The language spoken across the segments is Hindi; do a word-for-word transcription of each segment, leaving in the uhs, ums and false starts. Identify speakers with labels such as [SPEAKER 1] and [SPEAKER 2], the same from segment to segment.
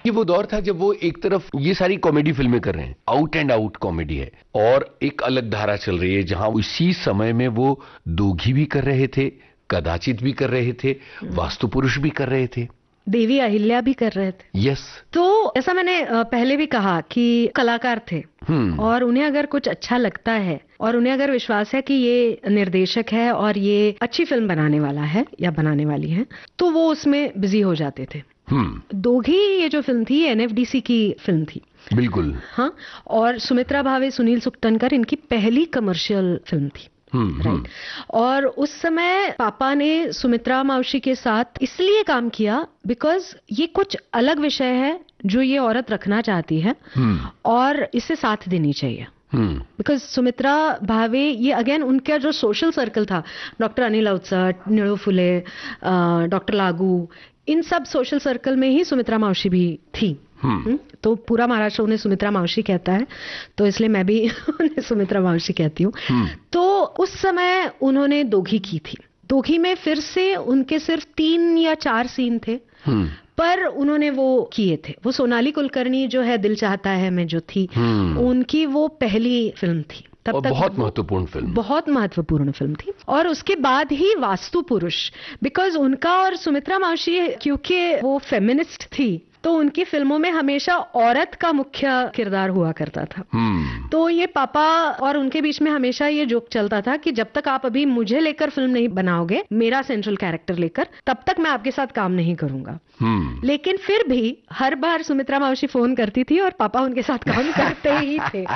[SPEAKER 1] ये वो दौर था जब वो एक तरफ ये सारी कॉमेडी फिल्में कर रहे हैं, आउट एंड आउट कॉमेडी है, और एक अलग धारा चल रही है जहां इसी समय में वो दोघी भी कर रहे थे, कदाचित भी कर रहे थे, वास्तु पुरुष भी कर रहे थे,
[SPEAKER 2] देवी अहिल्या भी कर रहे थे।
[SPEAKER 1] यस।
[SPEAKER 2] तो ऐसा मैंने पहले भी कहा कि कलाकार थे और उन्हें अगर कुछ अच्छा लगता है और उन्हें अगर विश्वास है कि ये निर्देशक है और ये अच्छी फिल्म बनाने वाला है या बनाने वाली है, तो वो उसमें बिजी हो जाते थे। दोघी ये जो फिल्म थी एनएफडीसी की फिल्म थी।
[SPEAKER 1] बिल्कुल।
[SPEAKER 2] हाँ, और सुमित्रा भावे, सुनील सुक्तनकर, इनकी पहली कमर्शियल फिल्म थी। राइट। और उस समय पापा ने सुमित्रा मावशी के साथ इसलिए काम किया बिकॉज ये कुछ अलग विषय है जो ये औरत रखना चाहती है और इसे साथ देनी चाहिए। बिकॉज सुमित्रा भावे, ये अगेन उनका जो सोशल सर्कल था, डॉक्टर अनिल अवचट, नीलू फुले, डॉक्टर लागू, इन सब सोशल सर्कल में ही सुमित्रा मावशी भी थी। Hmm. तो पूरा महाराष्ट्र उन्हें सुमित्रा मावशी कहता है, तो इसलिए मैं भी उन्हें सुमित्रा मावशी कहती हूँ। hmm. तो उस समय उन्होंने दोघी की थी। दोघी में फिर से उनके सिर्फ तीन या चार सीन थे, hmm. पर उन्होंने वो किए थे। वो सोनाली कुलकर्णी जो है, दिल चाहता है में जो थी, hmm. उनकी वो पहली फिल्म थी। तब तक
[SPEAKER 1] बहुत महत्वपूर्ण फिल्म,
[SPEAKER 2] बहुत महत्वपूर्ण फिल्म थी। और उसके बाद ही वास्तु पुरुष, बिकॉज उनका और सुमित्रा मावशी क्योंकि वो फेमिनिस्ट थी, तो उनकी फिल्मों में हमेशा औरत का मुख्य किरदार हुआ करता था। hmm. तो ये पापा और उनके बीच में हमेशा ये जोक चलता था कि जब तक आप अभी मुझे लेकर फिल्म नहीं बनाओगे, मेरा सेंट्रल कैरेक्टर लेकर, तब तक मैं आपके साथ काम नहीं करूंगा। hmm. लेकिन फिर भी हर बार सुमित्रा मावशी फोन करती थी और पापा उनके साथ काम करते ही थे।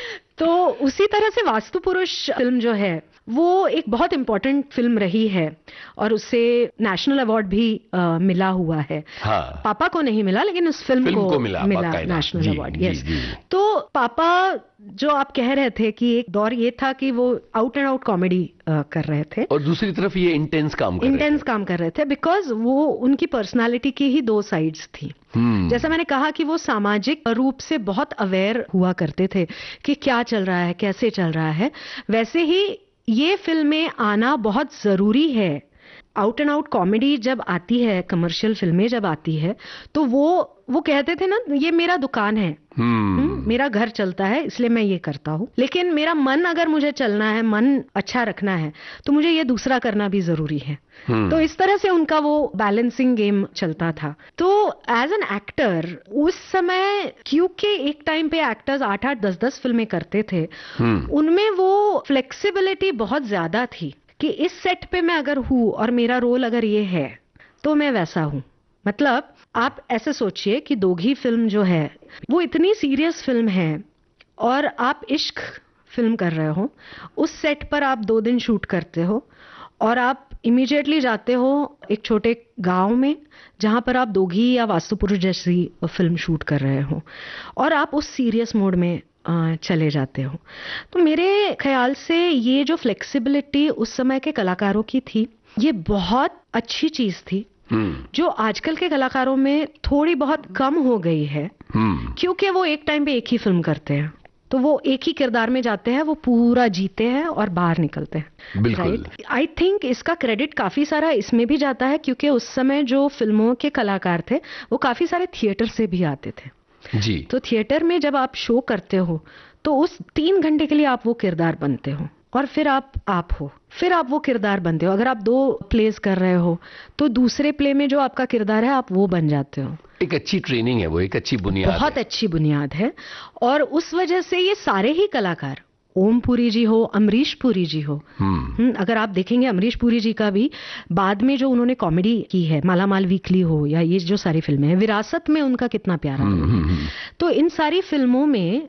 [SPEAKER 2] तो उसी तरह से वास्तु पुरुष फिल्म जो है वो एक बहुत इंपॉर्टेंट फिल्म रही है और उससे नेशनल अवार्ड भी आ, मिला हुआ है। हाँ। पापा को नहीं मिला, लेकिन उस फिल्म, फिल्म को, को मिला, मिला नेशनल अवार्ड। यस। तो पापा, जो आप कह रहे थे कि एक दौर ये था कि वो आउट एंड आउट कॉमेडी कर रहे थे
[SPEAKER 1] और दूसरी तरफ ये इंटेंस काम कर रहे थे
[SPEAKER 2] इंटेंस काम कर रहे थे बिकॉज वो उनकी पर्सनालिटी की ही दो साइड्स थी। hmm. जैसा मैंने कहा कि वो सामाजिक रूप से बहुत अवेयर हुआ करते थे कि क्या चल रहा है, कैसे चल रहा है, वैसे ही ये फिल्में आना बहुत जरूरी है। आउट एंड आउट कॉमेडी जब आती है, कमर्शियल फिल्में जब आती है, तो वो वो कहते थे ना, ये मेरा दुकान है, hmm. मेरा घर चलता है इसलिए मैं ये करता हूँ, लेकिन मेरा मन अगर मुझे चलना है, मन अच्छा रखना है, तो मुझे ये दूसरा करना भी जरूरी है। hmm. तो इस तरह से उनका वो बैलेंसिंग गेम चलता था। तो एज एन एक्टर उस समय, क्योंकि एक टाइम पे एक्टर्स आठ आठ दस दस फिल्में करते थे, hmm. उनमें वो फ्लेक्सिबिलिटी बहुत ज्यादा थी कि इस सेट पे मैं अगर हूँ और मेरा रोल अगर ये है तो मैं वैसा हूँ। मतलब आप ऐसे सोचिए कि दोघी फिल्म जो है वो इतनी सीरियस फिल्म है और आप इश्क फिल्म कर रहे हो, उस सेट पर आप दो दिन शूट करते हो और आप इमीडिएटली जाते हो एक छोटे गांव में जहां पर आप दोघी या वास्तु पुरुष जैसी फिल्म शूट कर रहे हो और आप उस सीरियस मोड में चले जाते हो। तो मेरे ख्याल से ये जो फ्लेक्सिबिलिटी उस समय के कलाकारों की थी, ये बहुत अच्छी चीज थी, hmm. जो आजकल के कलाकारों में थोड़ी बहुत कम हो गई है, hmm. क्योंकि वो एक टाइम पे एक ही फिल्म करते हैं, तो वो एक ही किरदार में जाते हैं, वो पूरा जीते हैं और बाहर निकलते हैं।
[SPEAKER 1] बिल्कुल।
[SPEAKER 2] आई थिंक इसका क्रेडिट काफी सारा इसमें भी जाता है क्योंकि उस समय जो फिल्मों के कलाकार थे वो काफी सारे थिएटर से भी आते थे
[SPEAKER 1] जी।
[SPEAKER 2] तो थिएटर में जब आप शो करते हो तो उस तीन घंटे के लिए आप वो किरदार बनते हो और फिर आप आप हो, फिर आप वो किरदार बनते हो। अगर आप दो प्लेस कर रहे हो तो दूसरे प्ले में जो आपका किरदार है आप वो बन जाते हो।
[SPEAKER 1] एक अच्छी ट्रेनिंग है वो, एक अच्छी बुनियाद
[SPEAKER 2] बहुत
[SPEAKER 1] है।
[SPEAKER 2] अच्छी बुनियाद है और उस वजह से ये सारे ही कलाकार, ओम पुरी जी हो, अमरीश पुरी जी हो, hmm. अगर आप देखेंगे अमरीश पुरी जी का भी बाद में जो उन्होंने कॉमेडी की है, माला माल वीकली हो या ये जो सारी फिल्में हैं, विरासत में उनका कितना प्यारा hmm. है। तो इन सारी फिल्मों में